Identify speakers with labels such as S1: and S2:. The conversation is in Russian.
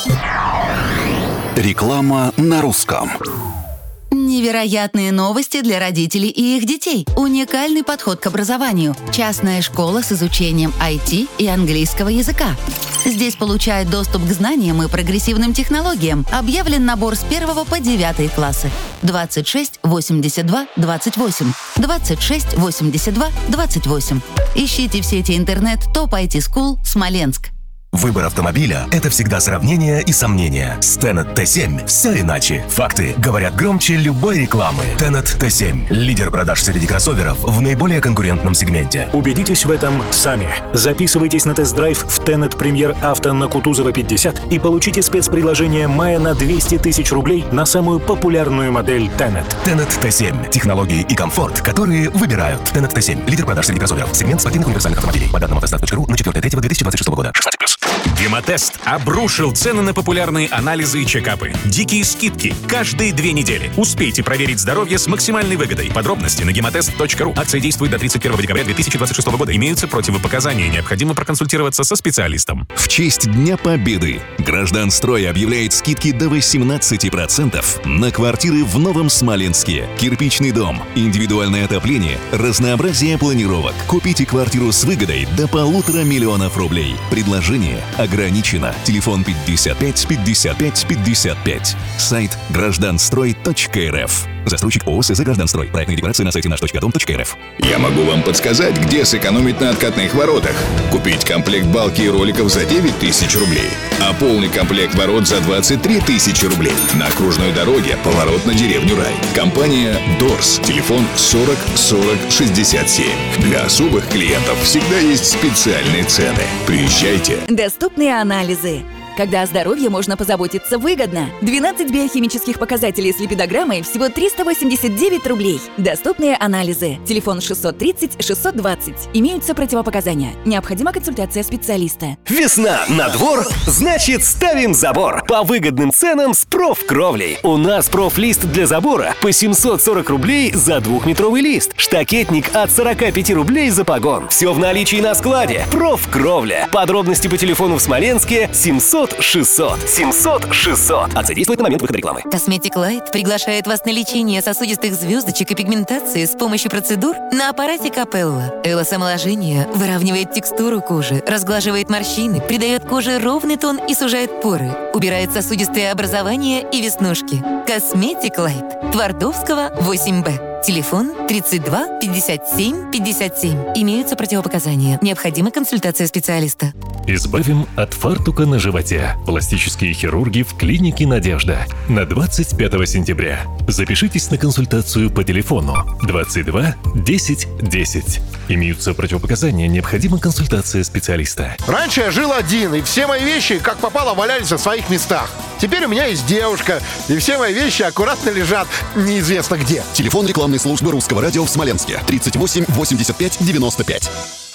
S1: Реклама на русском.
S2: Невероятные новости для родителей и их детей. Уникальный подход к образованию. Частная школа с изучением IT и английского языка. Здесь получают доступ к знаниям и прогрессивным технологиям. Объявлен набор с 1 по 9 классы. 26 82 28. 26 82 28. Ищите в сети интернет ТОП IT School Смоленск.
S3: Выбор автомобиля – это всегда сравнение и сомнения. С Tenet T7 все иначе. Факты говорят громче любой рекламы. Tenet T7 – лидер продаж среди кроссоверов в наиболее конкурентном сегменте.
S4: Убедитесь в этом сами. Записывайтесь на тест-драйв в Tenet Premier Auto на Кутузова 50 и получите спецпредложение мая на 200 тысяч рублей на самую популярную модель Tenet.
S3: Tenet T7 – технологии и комфорт, которые выбирают. Tenet T7 – лидер продаж среди кроссоверов. Сегмент спортивных универсальных автомобилей. По данным автостат.ру на 4.3.2026 года. 16+.
S5: Гемотест обрушил цены на популярные анализы и чекапы. Дикие скидки каждые 2 недели. Успейте проверить здоровье с максимальной выгодой. Подробности на гемотест.ру. Акция действует до 31 декабря 2026 года. Имеются противопоказания. Необходимо проконсультироваться со специалистом.
S6: В честь Дня Победы Гражданстрой объявляет скидки до 18% на квартиры в Новом Смоленске. Кирпичный дом, индивидуальное отопление, разнообразие планировок. Купите квартиру с выгодой до 1,5 миллиона рублей. Предложение ограничено. Телефон 55 55 55. Сайт гражданстрой.рф. Застройщик ООО «СЗ Гражданстрой». Проектная декларация на сайте наш.дом.рф.
S7: Я могу вам подсказать, где сэкономить на откатных воротах. Купить комплект балки и роликов за 9 тысяч рублей, а полный комплект ворот за 23 тысячи рублей. На окружной дороге поворот на деревню Рай. Компания «Дорс». Телефон 40 40 67. Для особых клиентов всегда есть специальные цены. Приезжайте.
S8: Доступные анализы. Когда о здоровье можно позаботиться выгодно. 12 биохимических показателей с липидограммой всего 389 рублей. Доступные анализы. Телефон 630 620. Имеются противопоказания. Необходима консультация специалиста.
S9: Весна на двор, значит ставим забор. По выгодным ценам с Профкровлей. У нас профлист для забора по 740 рублей за 2-метровый лист. Штакетник от 45 рублей за погон. Все в наличии на складе. Профкровля. Подробности по телефону в Смоленске 700 600. 700 600. Акция действует на момент выхода рекламы.
S2: Косметик Лайт приглашает вас на лечение сосудистых звездочек и пигментации с помощью процедур на аппарате Капелла. Элосомоложение выравнивает текстуру кожи, разглаживает морщины, придает коже ровный тон и сужает поры, убирает сосудистые образования и веснушки. Косметик Лайт. Твардовского, 8Б. Телефон 32 57 57. Имеются противопоказания. Необходима консультация специалиста.
S10: Избавим от фартука на животе. Пластические хирурги в клинике «Надежда». На 25 сентября. Запишитесь на консультацию по телефону 22 10 10. Имеются противопоказания. Необходима консультация специалиста.
S11: Раньше я жил один, и все мои вещи, как попало, валялись в своих местах. Теперь у меня есть девушка, и все мои вещи аккуратно лежат неизвестно где.
S1: Телефон рекламной службы Русского радио в Смоленске. 38 85 95.